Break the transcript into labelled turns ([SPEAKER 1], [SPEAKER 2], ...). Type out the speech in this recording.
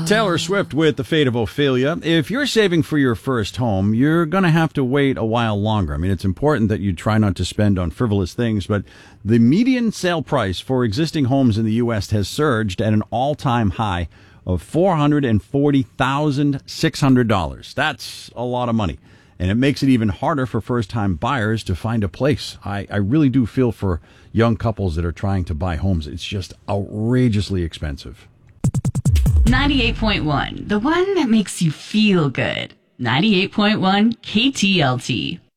[SPEAKER 1] Taylor Swift with The Fate of Ophelia. If you're saving for your first home, you're going to have to wait a while longer. I mean, it's important that you try not to spend on frivolous things, but the median sale price for existing homes in the U.S. has surged at an all-time high of $440,600. That's a lot of money, and it makes it even harder for first-time buyers to find a place. I really do feel for young couples that are trying to buy homes. It's just outrageously expensive.
[SPEAKER 2] 98.1, the one that makes you feel good. 98.1 KTLT.